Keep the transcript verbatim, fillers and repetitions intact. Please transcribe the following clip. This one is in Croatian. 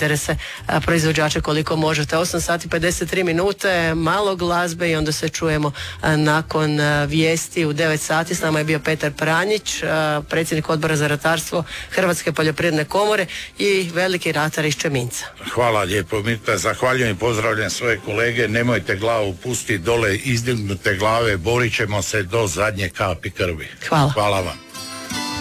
interese proizvođača koliko možete. osam sati pedeset tri minute, malo glazbe i onda se čujemo nakon vijesti u devet sati. S nama je bio Petar Pranjić, predsjednik odbora za ratarstvo Hrvatske poljoprivredne komore i veliki ratar iz Čeminca. Hvala lijepo, Mirta, zahvaljujem i pozdravljam svoje kolege, nemojte glavu pustiti dole, izdignute glave, borit ćemo se do zadnje kapi krvi. Hvala. Hvala vam.